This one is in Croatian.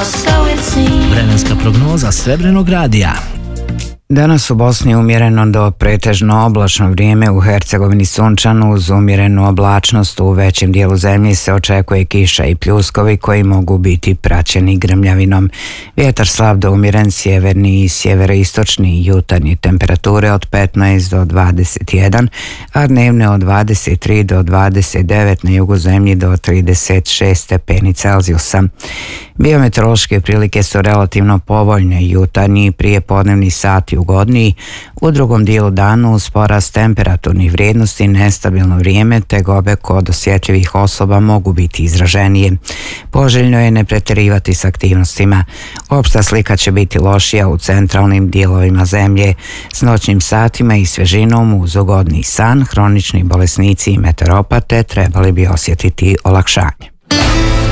Vremenska prognoza Srebrenog radija. Danas u Bosni umjereno do pretežno oblačno vrijeme, u Hercegovini sunčano uz umjerenu oblačnost, u većem dijelu zemlje se očekuje kiša i pljuskovi koji mogu biti praćeni grmljavinom. Vjetar slab do umjeren, sjeverni i sjeveroistočni i jutarnje temperature od 15 do 21, a dnevne od 23 do 29, na jugu zemlji do 36 stepeni Celzijusa. Biometeorološke prilike su relativno povoljne, jutarnji i prijepodnevni sati ugodniji, u drugom dijelu dana uz porast temperaturnih vrijednosti, nestabilno vrijeme te gobe kod osjetljivih osoba mogu biti izraženije. Poželjno je ne pretjerivati s aktivnostima. Opšta slika će biti lošija u centralnim dijelovima zemlje. S noćnim satima i svježinom uz ugodni san, hronični bolesnici i meteoropate trebali bi osjetiti olakšanje.